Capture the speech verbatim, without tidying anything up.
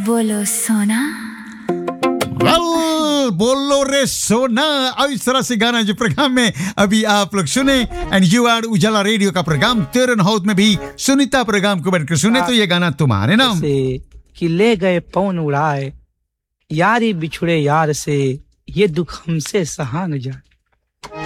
बोलो सोना। वेल बोलो रे सोना, इस तरह से गाना जो प्रोग्राम में अभी आप लोग सुने, एंड यू आर उजाला रेडियो का प्रोग्राम तेरन हाउस में भी सुनीता प्रोग्राम को बैठकर सुने, तो ये गाना तुम्हारे नाम से कि ले गए पवन उड़ाए, यारी बिछुड़े यार से, ये दुख हमसे सहा न जाए।